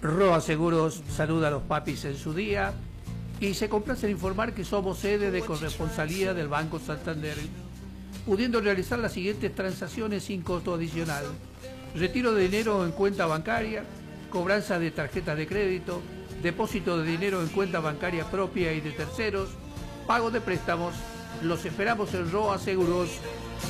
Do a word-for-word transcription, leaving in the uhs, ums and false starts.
Roa Seguros saluda a los papis en su día y se complace en informar que somos sede de corresponsalía del Banco Santander, pudiendo realizar las siguientes transacciones sin costo adicional: retiro de dinero en cuenta bancaria, cobranza de tarjetas de crédito, depósito de dinero en cuenta bancaria propia y de terceros, pago de préstamos. Los esperamos en Roa Seguros.